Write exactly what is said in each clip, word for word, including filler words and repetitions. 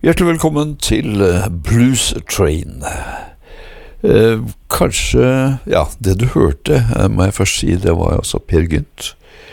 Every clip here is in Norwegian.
Hjertelig velkommen til Blues Train. Eh, kanskje, ja, det du hørte, må jeg først si, det var altså Per Gynt.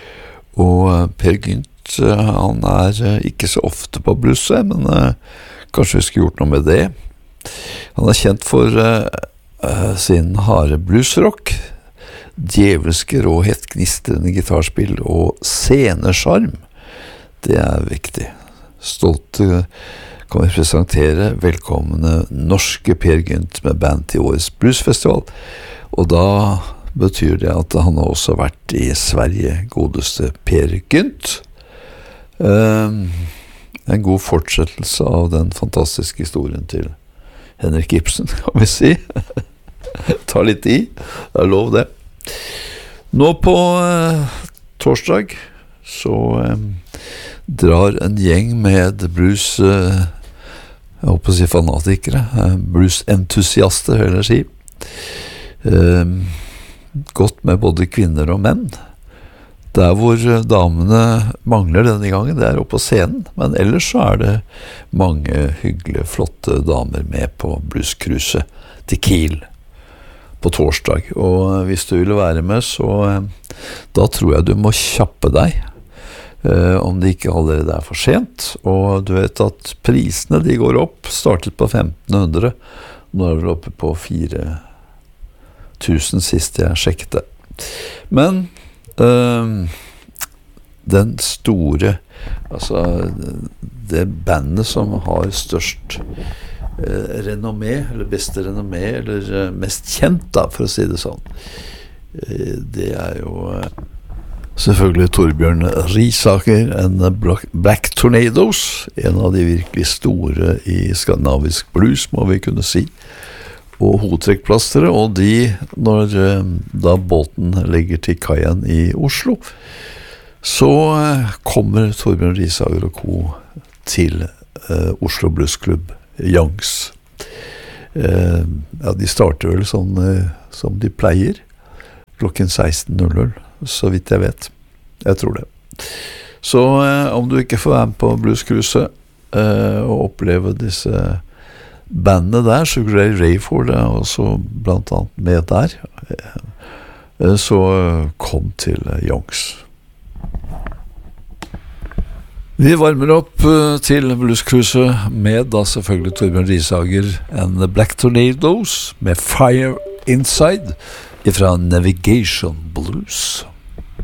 Og Per Gynt, han er ikke så ofte på blueset, men eh, kanskje vi skulle gjort noe med det. Han er kjent for eh, sin harde bluesrock, djevelske råhet, gnistrende gitarspill og scenesjarm. Det er viktig. Stolt kan vi presentere velkomne norske Per Gynt med band til årets bluesfestival, og da betyr det at han har også vært i Sverige, godeste Per Gynt. Um, en god fortsettelse av den fantastiske historien til Henrik Ibsen, kan vi si. Ta litt i, det er lov det. Nå på uh, torsdag så um, drar en gjeng med blues, uh, jeg håper å si fanatikere, uh, bluesentusiaster, vil jeg si. Uh, godt med både kvinner og menn. Der hvor damene mangler denne gangen, det er oppe på scenen, men ellers så er det mange hyggelige, flotte damer med på bluescruiset til Kiel på torsdag. Og hvis du vil være med, så uh, da tror jeg du må kjappe deg. Uh, om det ikke allerede er for sent, og du vet at prisene de går opp, startet på femten hundre, nå er vi oppe på fire tusen sist jeg sjekket det. Men uh, den store, altså det bandet som har størst uh, renommé, eller beste renommé, eller uh, mest kjent da, for å si det sånn, uh, det er jo uh, selvfølgelig Torbjørn Risager, en Black Tornadoes, en av de virkelig store i skandinavisk blues, må vi kunne si, og hovedtrekkplastere, og de, når da båten legger til kaien i Oslo, så kommer Torbjørn Risager og co. til uh, Oslo Blues Club Youngs. Uh, ja, de starter vel sånn uh, som de pleier, klokken seksten null null, så vidt jeg vet. Jeg tror det. Så eh, om du ikke får være med på bluescruiset eh, og oppleve disse bandene der, så Ray Rayford er også blant annet med der, eh, så kom til Youngs. Vi varmer opp uh, til bluescruiset med da selvfølgelig Torbjørn Risager and the Black Tornadoes med Fire Inside ifra Navigation Blues.